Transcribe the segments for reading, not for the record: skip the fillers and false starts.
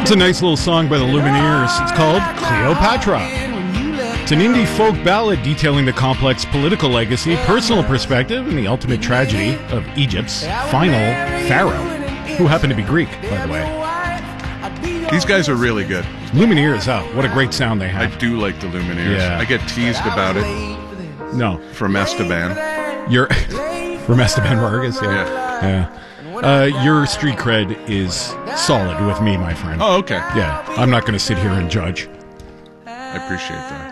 It's a nice little song by the Lumineers. It's called Cleopatra. It's an indie folk ballad detailing the complex political legacy, personal perspective, and the ultimate tragedy of Egypt's final pharaoh, who happened to be Greek, by the way. These guys are really good. Lumineers, what a great sound they have. I do like the Lumineers. Yeah. I get teased about it. No. From Esteban. You're from Esteban Vargas, yeah. Your street cred is solid with me, my friend. Oh, okay. Yeah, I'm not going to sit here and judge. I appreciate that.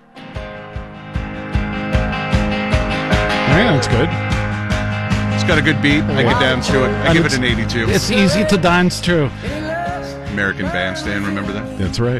Yeah, that's good. It's got a good beat. I can dance to it. I give it an 82. It's easy to dance to. American Bandstand, remember that? That's right.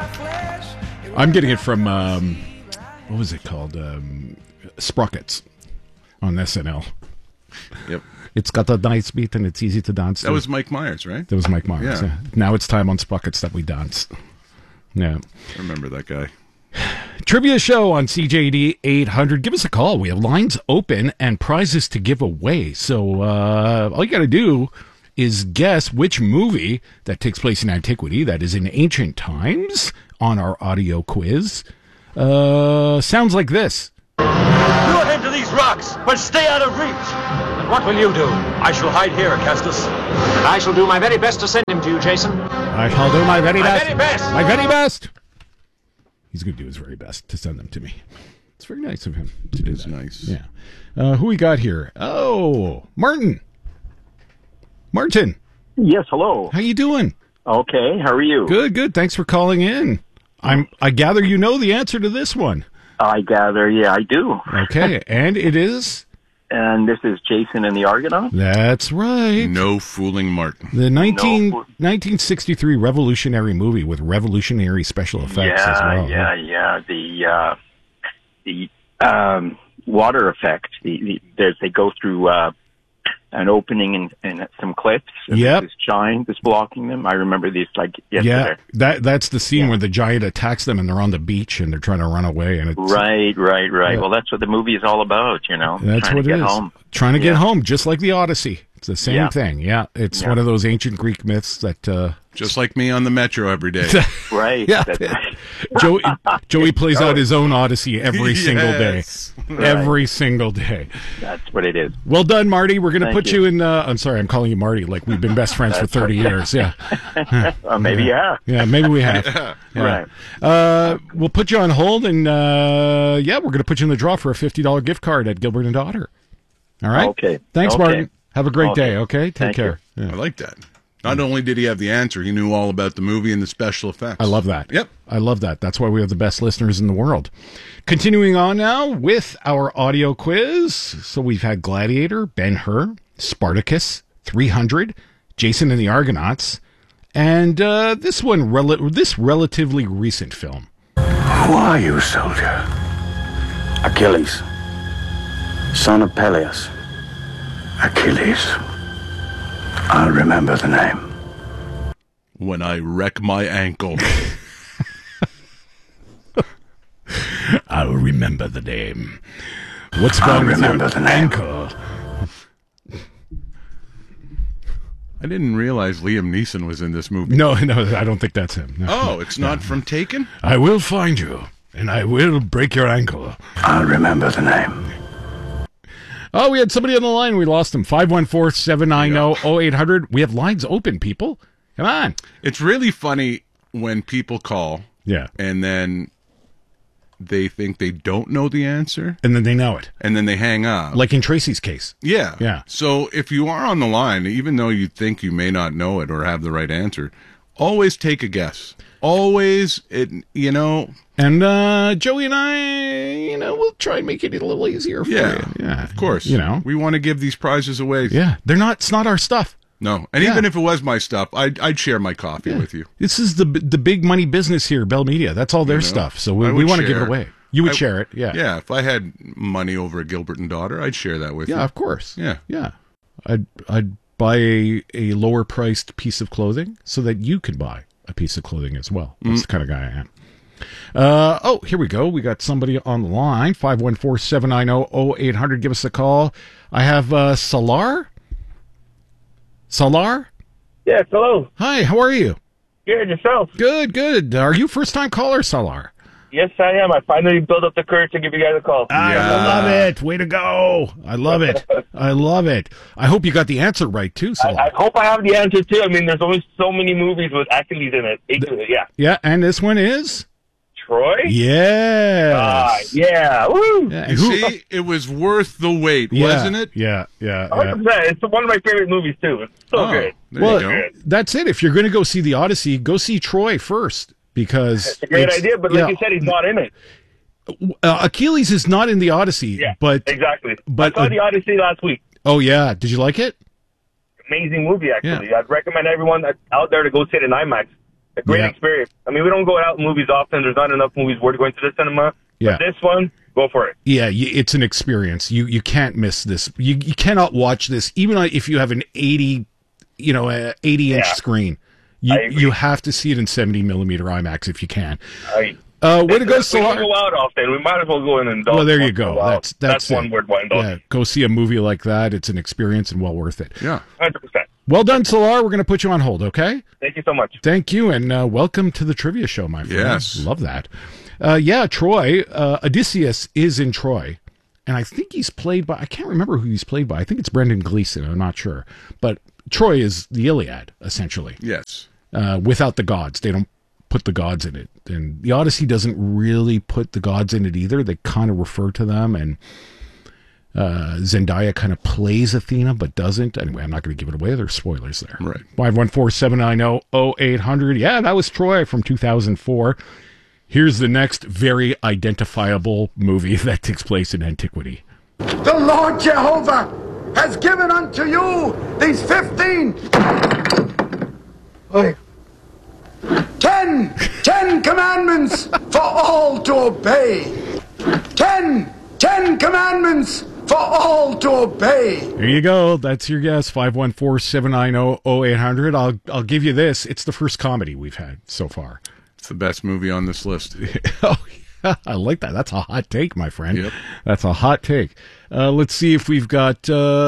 I'm getting it from, what was it called? Sprockets on SNL. Yep. It's got a nice beat and it's easy to dance to. That was Mike Myers, right? That was Mike Myers. Yeah. Yeah. Now it's time on Sprockets that we dance. Yeah. I remember that guy. Trivia show on CJD 800. Give us a call. We have lines open and prizes to give away. So all you got to do is guess which movie that takes place in antiquity, that is in ancient times, on our audio quiz. Sounds like this. You head to these rocks, but stay out of reach. And what will you do? I shall hide here, Castus. And I shall do my very best to send him to you, Jason. I shall do my very best. My very best. My very best. He's going to do his very best to send them to me. It's very nice of him to do that. Nice. Yeah. Who we got here? Oh, Martin. Martin. Yes, hello. How you doing? Okay, how are you? Good, good. Thanks for calling in. I gather you know the answer to this one. I gather, yeah, I do. Okay, and it is? And this is Jason and the Argonauts? That's right. No fooling Martin. The 1963 revolutionary movie with revolutionary special effects as well. Yeah. The water effect. They go through an opening in some cliffs. And Yep. This giant is blocking them. I remember this like yesterday. Yeah, that's the scene where the giant attacks them and they're on the beach and they're trying to run away. And it's, Right. Yeah. Well, that's what the movie is all about, you know. That's trying what to it get is. home. Trying to get home, just like the Odyssey. It's the same Yeah. thing. Yeah, it's one of those ancient Greek myths that... Just like me on the Metro every day. Right. Yeah. Joey plays out his own Odyssey every single day. Right. Every single day. That's what it is. Well done, Marty. We're going to Thank put you in... I'm sorry, I'm calling you Marty like we've been best friends for 30 years. Yeah. Maybe, yeah. Yeah, maybe we have. Yeah. Right. We'll put you on hold, and we're going to put you in the draw for a $50 gift card at Gilbert and Daughter. All right? Okay. Thanks, Okay. Martin. Have a great day, okay? Take Thank care. I like that. Not only did he have the answer, he knew all about the movie and the special effects. I love that. Yep. I love that. That's why we have the best listeners in the world. Continuing on now with our audio quiz. So we've had Gladiator, Ben-Hur, Spartacus, 300, Jason and the Argonauts, and this relatively recent film. Who are you, soldier? Achilles, son of Peleus. Achilles. I'll remember the name. When I wreck my ankle. I'll remember the name. What's wrong with your ankle? I didn't realize Liam Neeson was in this movie. No, I don't think that's him. No. Oh, it's not from Taken? I will find you, and I will break your ankle. I'll remember the name. Oh, we had somebody on the line. We lost him. 514-790-0800. We have lines open, people. Come on. It's really funny when people call. Yeah. And then they think they don't know the answer. And then they know it. And then they hang up. Like in Tracy's case. Yeah. Yeah. So if you are on the line, even though you think you may not know it or have the right answer, always take a guess. Always, And Joey and I, we'll try and make it a little easier for you. Yeah, of course. We want to give these prizes away. Yeah. It's not our stuff. No. And even if it was my stuff, I'd share my coffee with you. This is the big money business here, Bell Media. That's all their stuff. So we want to give it away. You would share it, yeah. Yeah, if I had money over at Gilbert and Daughter, I'd share that with you. Yeah, of course. Yeah. Yeah. I'd buy a lower priced piece of clothing so that you can buy a piece of clothing as well. That's the kind of guy I am. Here we go. We got somebody on the line. 514-790-0800. Give us a call. I have Salar. Salar? Yes, hello. Hi, how are you? Good, yourself? Good, good. Are you first-time caller, Salar? Yes, I am. I finally built up the courage to give you guys a call. I love it. Way to go. I love it. I love it. I hope you got the answer right, too, Salar. I hope I have the answer, too. I mean, there's only so many movies with Achilles in it. Yeah. Yeah, and this one is? Troy? Yes. Yeah. Woo! Yeah. You see, it was worth the wait, wasn't it? Yeah, yeah. 100%. It's one of my favorite movies, too. It's so good. There you go. That's it. If you're going to go see the Odyssey, go see Troy first, because It's a great idea, but like you said, he's not in it. Achilles is not in the Odyssey. Yeah, but exactly. But I saw the Odyssey last week. Oh yeah, did you like it? Amazing movie, actually. Yeah. I'd recommend everyone that's out there to go see it in IMAX. A great experience. I mean, we don't go out in movies often. There's not enough movies worth going to the cinema. Yeah. But this one, go for it. Yeah, it's an experience. You can't miss this. You cannot watch this, even if you have an 80 inch screen. You have to see it in 70 millimeter IMAX if you can. Way to go, Salar. We don't go out often. We might as well go in and well, there you go. That's one word. Yeah, go see a movie like that. It's an experience and well worth it. Yeah, 100%. Well done, Salar. We're going to put you on hold, okay? Thank you so much. Thank you, and welcome to the trivia show, my friend. Yes. Love that. Troy, Odysseus is in Troy, and I think he's played by, I can't remember who he's played by. I think it's Brendan Gleeson. I'm not sure. But Troy is the Iliad, essentially. Yes. Without the gods. They don't put the gods in it. And the Odyssey doesn't really put the gods in it either. They kind of refer to them, and Zendaya kind of plays Athena, but doesn't. Anyway, I'm not going to give it away. There's spoilers there. Right. 514-790-0800. Yeah, that was Troy from 2004. Here's the next very identifiable movie that takes place in antiquity. The Lord Jehovah has given unto you these 10 commandments for all to obey. 10 commandments for all to obey. There you go. That's your guess. 514-790-0800. I'll give you this. It's the first comedy we've had so far. It's the best movie on this list. Oh, yeah. I like that. That's a hot take, my friend. Yep. That's a hot take. Let's see if we've got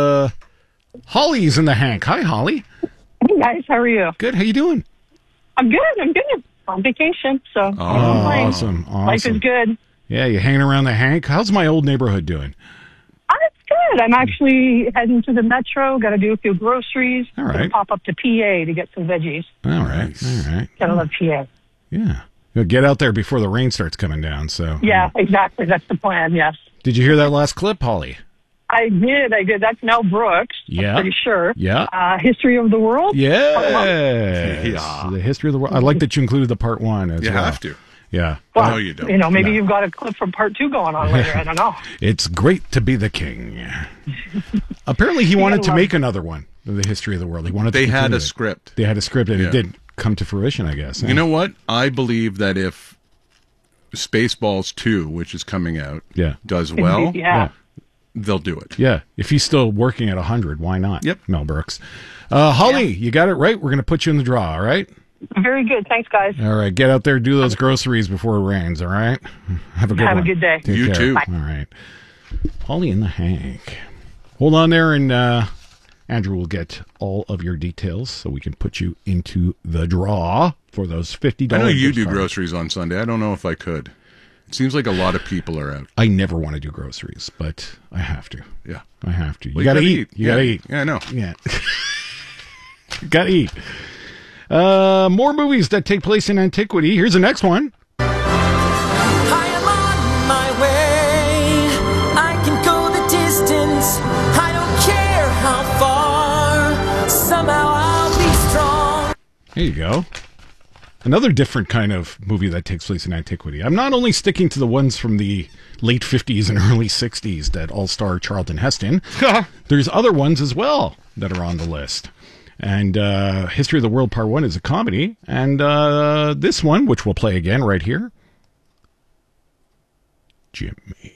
Holly's in the Hank. Hi, Holly. Hey, guys. How are you? Good. How you doing? I'm good. On vacation, so awesome. Life is good. Yeah, you hanging around the Hank? How's my old neighborhood doing? It's good. I'm actually heading to the metro. Got to do a few groceries. All right. Gonna pop up to PA to get some veggies. All right. All right. Gotta love PA. Yeah. You'll get out there before the rain starts coming down. So Yeah, exactly. That's the plan, yes. Did you hear that last clip, Holly? I did. That's Mel Brooks. Yeah. I'm pretty sure. Yeah. History of the World. Yes. Yeah. The history of the world. I like that you included the part one as You well. have to. Yeah. Well, No, you don't. Maybe you've got a clip from part 2 going on later. I don't know. It's great to be the king. Apparently, he wanted to make another one of the history of the world. He wanted. They to had continue a it. script. They had a script, and it did come to fruition, I guess. You know what? I believe that if Spaceballs 2, which is coming out, does well, they'll do it. Yeah. If he's still working at 100, why not? Yep. Mel Brooks. Holly, you got it right. We're going to put you in the draw, all right? Very good. Thanks, guys. All right. Get out there, do those groceries before it rains, all right? Have a good one. Have a good day. Take You care. too. Bye. All right. Holly and the Hank. Hold on there, and Andrew will get all of your details so we can put you into the draw for those $50. I know you gift do cards. groceries on Sunday. I don't know if I could. It seems like a lot of people are out. I never want to do groceries, but I have to. Yeah. I have to. You Well, got to eat. You got to eat. Yeah, I know. Yeah. You got to eat. More movies that take place in antiquity. Here's the next one. I am on my way. I can go the distance. I don't care how far. Somehow I'll be strong. There you go. Another different kind of movie that takes place in antiquity. I'm not only sticking to the ones from the late 50s and early 60s that all star Charlton Heston. There's other ones as well that are on the list. And History of the World Part 1 is a comedy. And this one, which we'll play again right here, Jimmy.